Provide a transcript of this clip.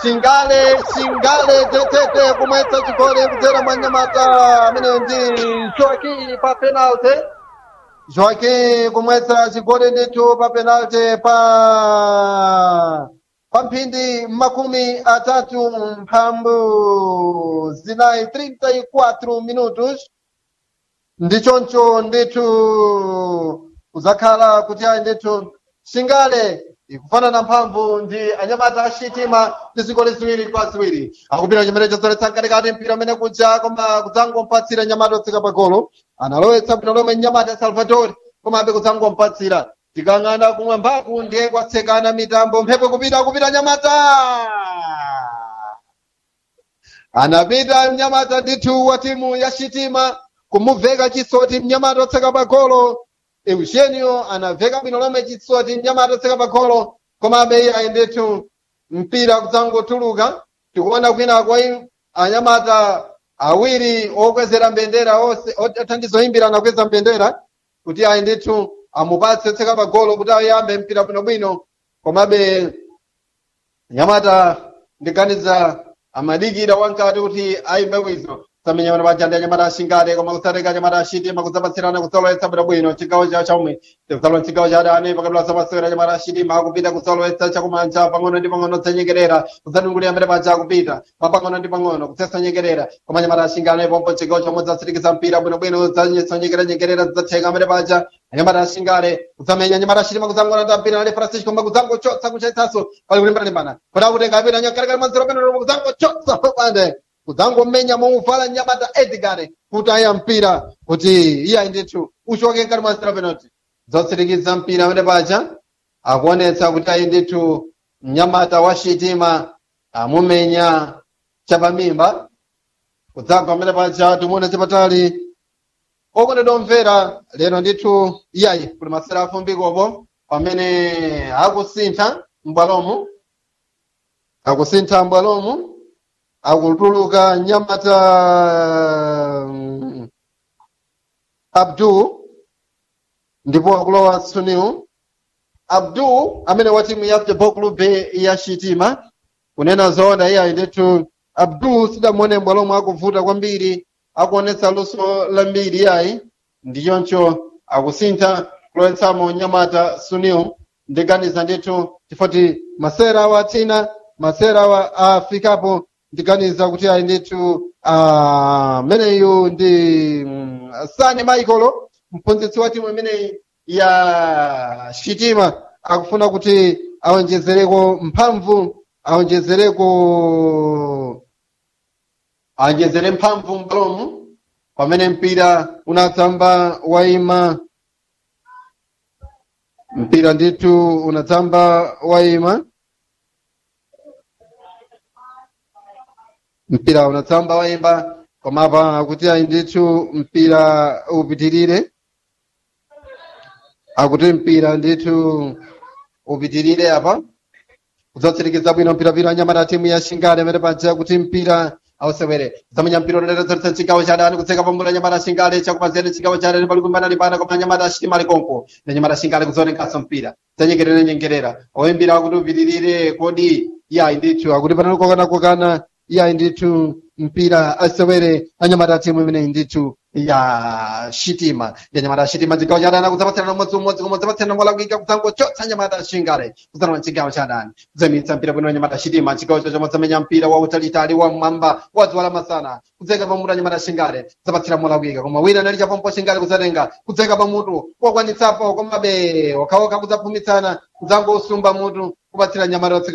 Singale tetete kumwetsa chigoli kudzera mwa Nyamata amene ndi Joaquim pa penalty. Joaquim kumwetsa chigoli ndithu pa penalty pa mphindi makumi atatu mphambu zinayi 34 minutos. Ndichoncho ndithu kuzakhala kuti ayi ndithu Singale ikufanana mphamvu ndi anyamata ashitima ndi zigoli ziwiri kwa ziwiri. Akupita chimene chozoletsa mkatikati mpira umene kuja koma kudzangompatsira nyamata otseka pa golo. Analowetsa bwino lomwe nyamata Salvatore komabe kudzangompatsira. Tikang'ana kumwe mphaku ndiye kwatsekana mitambo mphepo kupita nyamata. Anapita mnyamata ndithu wa timu ya Shitima kumuveka chisoti mnyamata otseka pa golo. Eugenio anaveka bwino lomwe chisoti mnyamata otseka pa golo komabe iye ayendethu mpira kudzangotuluka. Tikuona kwina kwa anyamata awiri okwezera mbendera onse othandizoyimbira anakweza mbendera kuti ayendethu amupatse otseka pa golo kuti ayambe mpira bwinobwino komabe nyamata ndiganiza amadikira wankati kuti ayimbe bwino. Samenya wana bajanda nyamata Singale koma kutsateka nyamata Shitima kudzapatsirana kudzalowetsa bwino chigawo cha chomwe kudzalowa chigawo cha adani pakatula samasewera nyamata Shitima akupita kudzalowetsa chakumanja pang'ono ndi pang'ono dzanyengerera kudzanungulira mbere paja akupita pang'ono ndi pang'ono kutsesa nyengerera koma nyamata Singale pompo chigawo chomwe dzatsirikiza mpira bwinobwino dzanyengerera dzatheka mbere paja nyamata Singale kudzamenya nyamata Shitima kudzangona ndi mpira ali Francisco koma kudzangochotsa kuchaitsaso pali kulimbana kuti akutenga apita nyakarakara manzero peno kudzangochotsa popande kudzangomenya momuvala nyamata Edgar kuti aya mpira kuti iye ndithu uchoke ngati mwa penalty. Zotsirikiza mpira amene paja akuonetsa kuti ayi ndithu nyamata wa Shitima amumenya chapamimba kudzagwa amene paja tumuone chapatali. Okondedwa omvera lero ndithu iyayi kuli masera afumbikopo pamene akusintha mbwalomu akutuluka nyamata Abdul ndipo akulowa Sunil Abdul amene wa timu ya Football Club ya Shitima. Kunena zoona iye ndithu Abdul sidamuone mbwalomu akuvuta kwambiri akuonetsa luso lambiri yayi ndichoncho akusintha kulowetsamo nyamata Sunil ndiganiza ndithu tifoti masera wa tina masera wa afikapo ndiganiza kuti ayi ndithu meneyu ndi Sani Michael mphunzitsi wa timu imene ya Shitima akufuna kuti awonjezereko mphamvu awonjezere mphamvu mbalomu pamene mpira unatsamba waima mpira ndithu unatsamba waima mpira unatsamba waimba komapa akuti ayi ndithu mpira upitirire akuti mpira ndithu upitirire apa kudzatsirikiza bwino mpira nyamata timu ya Singale amene paja kuti mpira ausewere zamenya mpira unaletsa chigawo cha adani kutseka pambuyo nyamata Singale chakumazere chigawo cha adani pali kumbana lipana koma nyamata Shitima likonko na nyamata Singale kuzonenkasa mpira zanyengerera oyimbira akuti upitirire kodi ya ndithu akuti panali kokana ya ndithu mpira asewere anyamata timu imene ndithu ya Shitima ya nyamata Shitima chigawo cha adani kudzapatsirana umodzi kudzapatsirana molakika kudzangochotsa nyamata Singale kudzalowa chigawo cha adani kudzamitsa mpira bwino nyamata Shitima chigawo chomwe zamenya mpira wa utalitali wa mmwamba wadziwala masana kudzeka pamutu nyamata Singale kudzapatsira molakika koma wina anali chapompo Singale kudzatenga kudzeka pamutu kokwanitsapo komabe wakaoka kudzapumitsana kudzangosumba mutu kupatsira nyamata